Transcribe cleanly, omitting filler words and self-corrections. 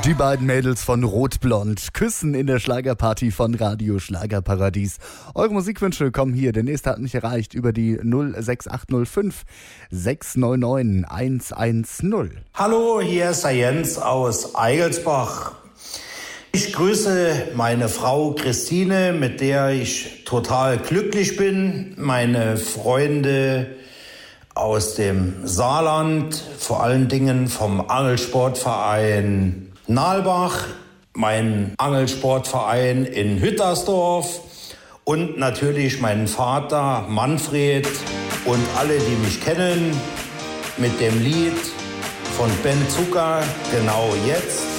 Die beiden Mädels von Rot-Blond küssen in der Schlagerparty von Radio Schlagerparadies. Eure Musikwünsche kommen hier. Der nächste hat mich erreicht über die 06805 699 110. Hallo, hier ist der Jens aus Eigelsbach. Ich grüße meine Frau Christine, mit der ich total glücklich bin. Meine Freunde aus dem Saarland, vor allen Dingen vom Angelsportverein Nalbach, mein Angelsportverein in Hüttersdorf und natürlich meinen Vater Manfred und alle, die mich kennen, mit dem Lied von Ben Zucker, Genau jetzt.